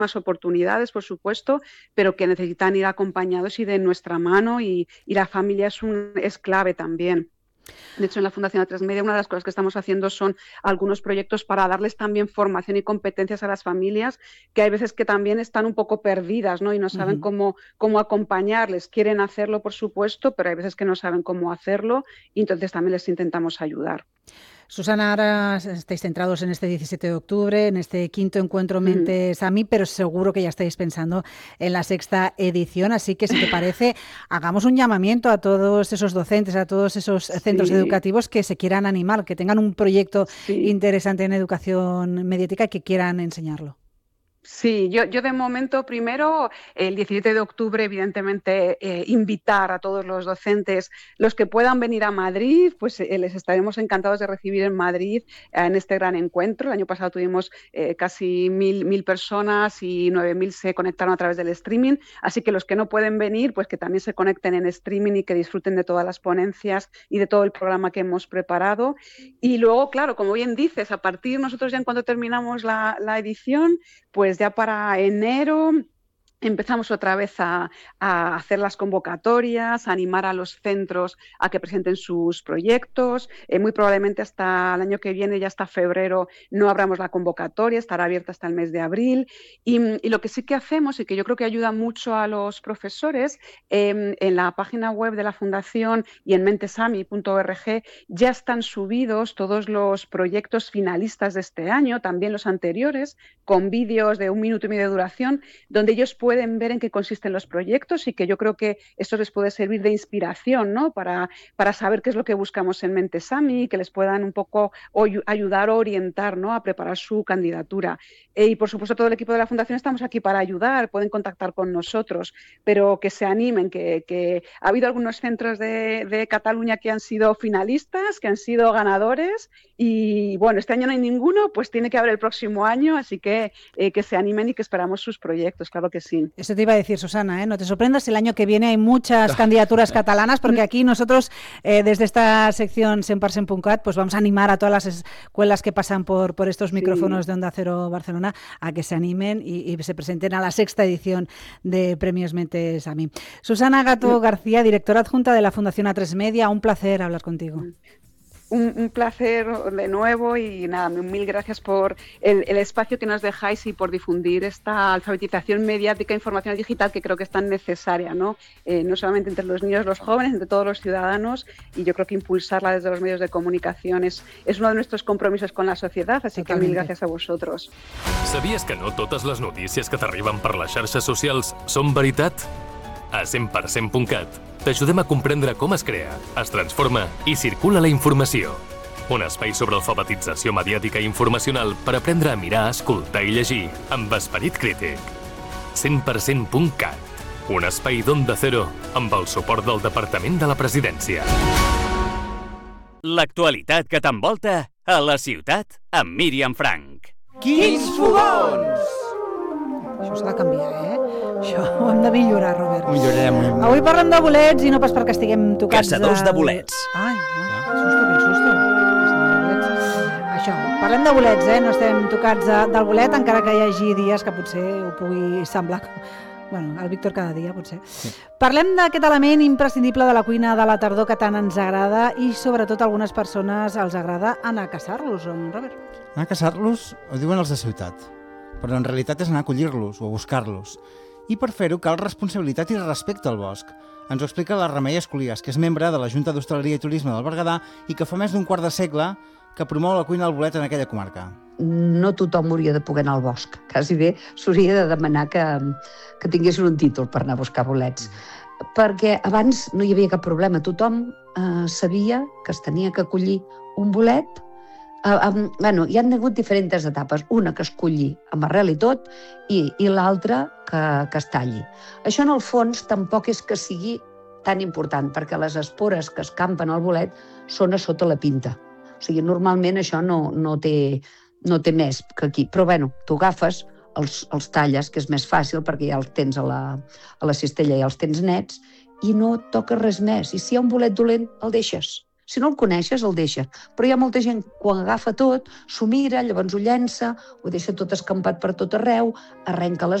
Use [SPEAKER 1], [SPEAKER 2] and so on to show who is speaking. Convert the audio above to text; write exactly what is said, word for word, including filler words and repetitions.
[SPEAKER 1] más oportunidades, por supuesto, pero que necesitan ir acompañados y de nuestra mano y, y la familia es, un, es clave también. De hecho, en la Fundación A tres Media, una de las cosas que estamos haciendo son algunos proyectos para darles también formación y competencias a las familias, que hay veces que también están un poco perdidas, ¿no? Y no saben uh-huh. cómo, cómo acompañarles. Quieren hacerlo, por supuesto, pero hay veces que no saben cómo hacerlo y entonces también les intentamos ayudar.
[SPEAKER 2] Susana, ahora estáis centrados en este diecisiete de octubre, en este quinto encuentro Mentes a mí, pero seguro que ya estáis pensando en la sexta edición, así que si te parece, hagamos un llamamiento a todos esos docentes, a todos esos centros sí. educativos que se quieran animar, que tengan un proyecto sí. interesante en educación mediática y que quieran enseñarlo.
[SPEAKER 1] Sí, yo, yo de momento primero el diecisiete de octubre evidentemente eh, invitar a todos los docentes, los que puedan venir a Madrid, pues eh, les estaremos encantados de recibir en Madrid eh, en este gran encuentro. El año pasado tuvimos eh, casi mil, mil personas y nueve mil se conectaron a través del streaming, así que los que no pueden venir, pues que también se conecten en streaming y que disfruten de todas las ponencias y de todo el programa que hemos preparado. Y luego, claro, como bien dices, a partir nosotros ya en cuanto terminamos la, la edición, pues ya para enero empezamos otra vez a, a hacer las convocatorias, a animar a los centros a que presenten sus proyectos. Eh, muy probablemente hasta el año que viene, ya hasta febrero, no abramos la convocatoria, estará abierta hasta el mes de abril. Y, y lo que sí que hacemos, y que yo creo que ayuda mucho a los profesores, eh, en la página web de la Fundación y en mentesami punto org ya están subidos todos los proyectos finalistas de este año, también los anteriores, con vídeos de un minuto y medio de duración, donde ellos pueden pueden ver en qué consisten los proyectos y que yo creo que esto les puede servir de inspiración, ¿no? Para, para saber qué es lo que buscamos en Mentesami y que les puedan un poco o, ayudar o orientar, ¿no? A preparar su candidatura. Eh, y por supuesto todo el equipo de la Fundación estamos aquí para ayudar, pueden contactar con nosotros, pero que se animen, que, que ha habido algunos centros de, de Cataluña que han sido finalistas, que han sido ganadores y bueno, este año no hay ninguno, pues tiene que haber el próximo año, así que eh, que se animen y que esperamos sus proyectos, claro que sí.
[SPEAKER 2] Eso te iba a decir, Susana, ¿eh? No te sorprendas, el año que viene hay muchas candidaturas catalanas, porque aquí nosotros, eh, desde esta sección cent per cent punt cat, pues vamos a animar a todas las escuelas que pasan por, por estos micrófonos sí. de Onda Cero Barcelona a que se animen y, y se presenten a la sexta edición de Premios Mentes a mí. Susana Gato García, directora adjunta de la Fundación A tres Media, un placer hablar contigo.
[SPEAKER 1] Un, un placer de nuevo y nada, mil gracias por el, el espacio que nos dejáis y por difundir esta alfabetización mediática e información digital que creo que es tan necesaria, ¿no? Eh, no solamente entre los niños, los jóvenes, entre todos los ciudadanos, y yo creo que impulsarla desde los medios de comunicación es, es uno de nuestros compromisos con la sociedad, así Totalmente. que mil gracias a vosotros.
[SPEAKER 3] Sabies que no totes les notícies que t'arriben per les xarxes socials són veritat? A cent per cent punt cat t'ajudem a comprendre com es crea, es transforma i circula la informació. Un espai sobre alfabetització mediàtica i informacional per aprendre a mirar, escoltar i llegir amb esperit crític. cent per cent punt cat, un espai d'Onda Cero amb el suport del Departament de la Presidència.
[SPEAKER 4] L'actualitat que t'envolta a la ciutat amb Míriam Frank.
[SPEAKER 5] Quins fogons!
[SPEAKER 2] Això s'ha de canviar, eh? Això ho hem de millorar, Robert.
[SPEAKER 5] Millorem.
[SPEAKER 2] Avui parlem de bolets i no pas perquè estiguem tocats de...
[SPEAKER 4] Caçadors de bolets.
[SPEAKER 2] Ai, no, que susto, que susto. Això, parlem de bolets, eh? No estem tocats de, del bolet, encara que hi hagi dies que potser ho pugui semblar... Bueno, el Víctor cada dia, potser. Sí. Parlem d'aquest element imprescindible de la cuina de la tardor que tant ens agrada i sobretot a algunes persones els agrada anar a caçar-los, Robert.
[SPEAKER 5] Anar a caçar-los ho diuen els de ciutat, però en realitat és anar a collir-los o a buscar-los. I per fer-ho cal responsabilitat i respecte al bosc. Ens ho explica la Remei Escolies, que és membre de la Junta d'Hostaleria i Turisme del Berguedà i que fa més d'un quart de segle que promou la cuina al bolet en aquella comarca.
[SPEAKER 6] No tothom hauria de poder anar al bosc. Quasi bé s'hauria de demanar que, que tinguessin un títol per anar a buscar bolets. Perquè abans no hi havia cap problema. Tothom eh, sabia que es tenia que collir un bolet. Uh, um, bueno, hi han hagut diferents etapes, una que es colli amb arrel i tot i, i l'altra que, que es talli. Això en el fons tampoc és que sigui tan important perquè les espores que escampen al bolet són a sota la pinta. O sigui, normalment això no, no, té, no té més que aquí. Però bueno, tu agafes, els, els talles, que és més fàcil perquè ja els tens a la, a la cistella i els tens nets i no toques res més. I si hi ha un bolet dolent, el deixes. Si no el coneixes, el deixes. Però hi ha molta gent que quan agafa tot, s'ho mira, llavors ho llença, ho deixa tot escampat per tot arreu, arrenca les